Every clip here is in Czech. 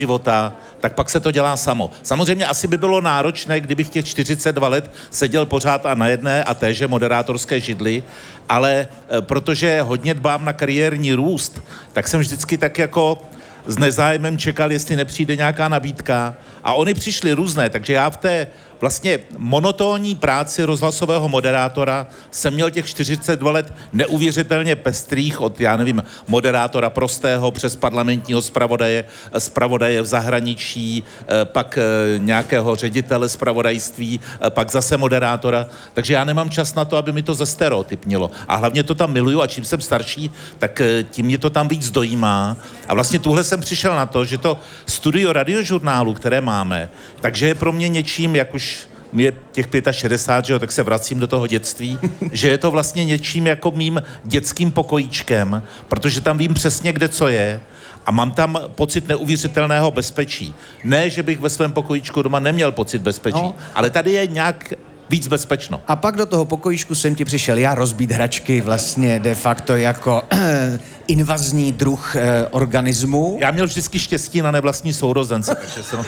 života, tak pak se to dělá samo. Samozřejmě asi by bylo náročné, kdybych těch 42 let seděl pořád a na jedné a téže moderátorské židli, ale protože hodně dbám na kariérní růst, tak jsem vždycky tak jako s nezájmem čekal, jestli nepřijde nějaká nabídka. A oni přišly různé, takže já v té vlastně monotónní práci rozhlasového moderátora jsem měl těch 42 let neuvěřitelně pestrých, od, já nevím, moderátora prostého přes parlamentního zpravodaje v zahraničí, pak nějakého ředitele zpravodajství, pak zase moderátora. Takže já nemám čas na to, aby mi to zestereotypnilo. A hlavně to tam miluju a čím jsem starší, tak tím mě to tam víc dojímá. A vlastně tuhle jsem přišel na to, že to studio radiožurnálu, které máme, takže je pro mě něčím, jak už je těch 65, že jo, tak se vracím do toho dětství, že je to vlastně něčím jako mým dětským pokojíčkem, protože tam vím přesně, kde co je a mám tam pocit neuvěřitelného bezpečí. Ne, že bych ve svém pokojíčku doma neměl pocit bezpečí, ale tady je nějak víc bezpečno. A pak do toho pokojíčku jsem ti přišel já rozbít hračky vlastně de facto jako invazní druh organismu. Já měl vždycky štěstí na nevlastní sourozence. Takže jsem...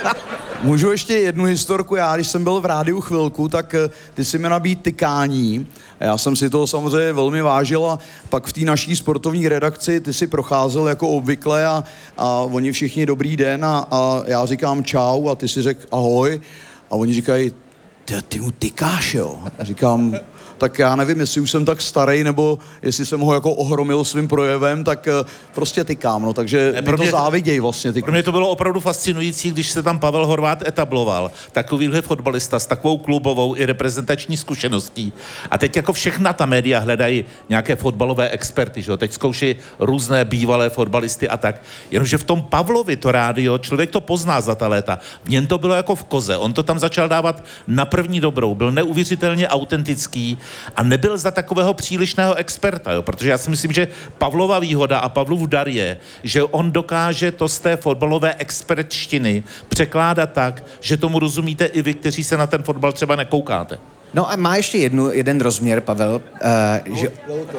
Můžu ještě jednu historku. Já, když jsem byl v rádiu chvilku, tak ty si mi nabídl tykání. Já jsem si toho samozřejmě velmi vážil a pak v té naší sportovní redakci ty si procházel jako obvykle a oni všichni dobrý den a já říkám čau a ty si řek ahoj a oni říkají, ty mu tykáš, jo? A říkám, tak já nevím, jestli už jsem tak starý, nebo jestli jsem ho jako ohromil svým projevem, tak prostě tykám, no, takže mi to záviděj vlastně. Pro mě to bylo opravdu fascinující, když se tam Pavel Horváth etabloval, takovýhle fotbalista s takovou klubovou i reprezentační zkušeností. A teď jako všechna ta média hledají nějaké fotbalové experty, že jo? Teď zkouší různé bývalé fotbalisty a tak. Jenomže v tom Pavlovi to rádio, člověk to pozná za ta léta. V něm to bylo jako v koze. On to tam začal dávat na první dobrou, byl neuvěřitelně autentický a nebyl za takového přílišného experta, jo? Protože já si myslím, že Pavlova výhoda a Pavlův dar je, že on dokáže to z té fotbalové expertštiny překládat tak, že tomu rozumíte i vy, kteří se na ten fotbal třeba nekoukáte. No a má ještě jeden rozměr, Pavel, že...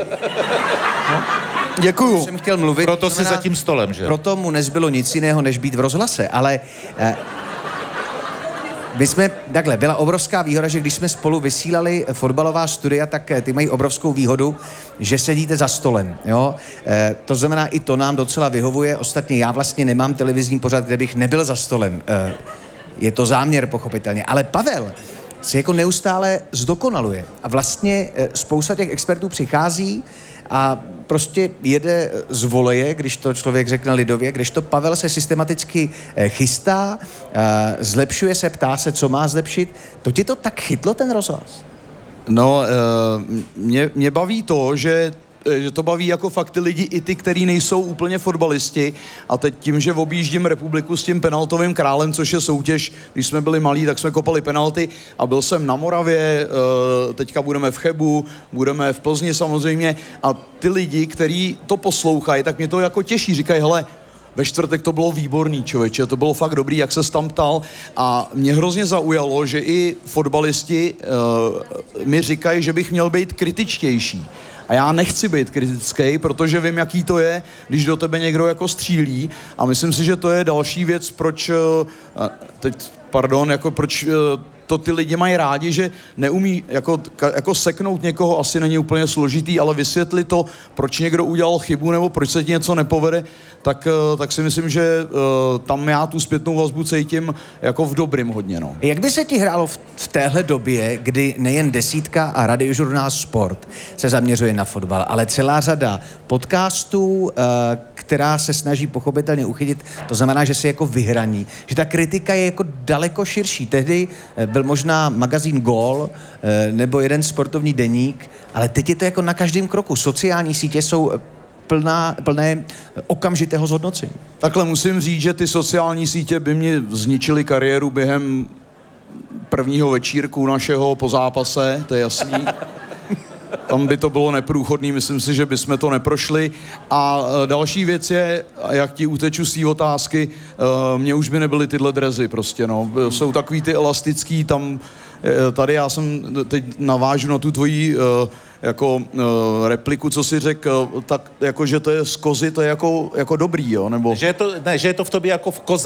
No. Děkuju. Jsem chtěl mluvit. Proto si za tím stolem, že? Proto mu nezbylo nic jiného, než být v rozhlase, ale... My jsme, takhle, byla obrovská výhoda, že když jsme spolu vysílali fotbalová studia, tak ty mají obrovskou výhodu, že sedíte za stolem, jo. To znamená, i to nám docela vyhovuje. Ostatně já vlastně nemám televizní pořad, kde bych nebyl za stolem. Je to záměr, pochopitelně. Ale Pavel se jako neustále zdokonaluje. A vlastně spousta těch expertů přichází a prostě jede z voleje, když to člověk řekne lidově, když to Pavel se systematicky chystá, zlepšuje se, ptá se, co má zlepšit. To ti to tak chytlo, ten rozhlas? No, mě baví to, že to baví jako fakt ty lidi, i ty, který nejsou úplně fotbalisti. A teď tím, že objíždím republiku s tím penaltovým králem, což je soutěž, když jsme byli malí, tak jsme kopali penalty a byl jsem na Moravě, teďka budeme v Chebu, budeme v Plzni samozřejmě a ty lidi, kteří to poslouchají, tak mě to jako těší, říkají, hele, ve čtvrtek to bylo výborný, člověče, to bylo fakt dobrý, jak ses tam ptal a mě hrozně zaujalo, že i fotbalisti mi říkají, že bych měl být kritičtější. A já nechci být kritický, protože vím, jaký to je, když do tebe někdo jako střílí. A myslím si, že to je další věc, proč proč to ty lidi mají rádi, že neumí jako seknout někoho, asi není úplně složitý, ale vysvětlit to, proč někdo udělal chybu nebo proč se ti něco nepovede, tak si myslím, že tam já tu zpětnou vazbu cítím jako v dobrým hodně. No. Jak by se ti hrálo v téhle době, kdy nejen Desítka a radiožurnál Sport se zaměřuje na fotbal, ale celá řada podcastů, která se snaží pochopitelně uchytit, to znamená, že se jako vyhraní, že ta kritika je jako daleko širší. Tehdy byl možná magazín Gól nebo jeden sportovní deník, ale teď je to jako na každém kroku. Sociální sítě jsou plné okamžitého zhodnocení. Takhle musím říct, že ty sociální sítě by mě zničily kariéru během prvního večírku našeho po zápase, to je jasný. tam by to bylo neprůchodný, myslím si, že bychom to neprošli. A další věc je, jak ti uteču z té otázky, mně už by nebyly tyhle drezy prostě, no. Jsou takový ty elastický, tam, tady já jsem, teď navážu na tu tvoji repliku, co si řekl, tak jako, že to je z kozy, to je jako dobrý, jo, nebo... Že je to v tobě jako v koze.